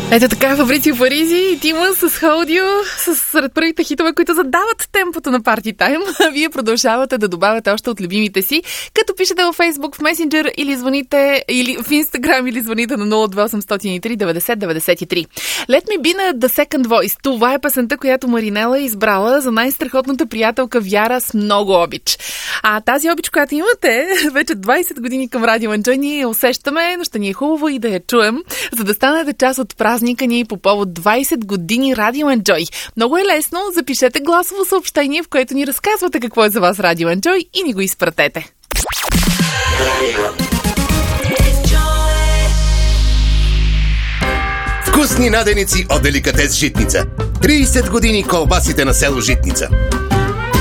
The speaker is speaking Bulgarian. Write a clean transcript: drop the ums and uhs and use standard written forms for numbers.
Ето така, Фабрицио Паризи и Тима с Хаудио, сред първите хитове, които задават темпото на Party Time. Вие продължавате да добавяте още от любимите си, като пишете във Facebook, в Messenger или звоните, или в Instagram, или звоните на 02803 90 93. Let me be на The Second Voice. Това е песента, която Маринела е избрала за най-страхотната приятелка Вяра с много обич. А тази обич, която имате вече 20 години към Радио Enjoy, ние я усещаме, но ще ни е хубаво и да я чуем, за да станете част от празника ни по повод 20 години Радио Enjoy. Много е лесно, запишете гласово съобщение, в което ни разказвате какво е за вас Радио Enjoy и ни го изпратете. Вкусни наденици от Деликатес Житница. 30 години колбасите на село Житница.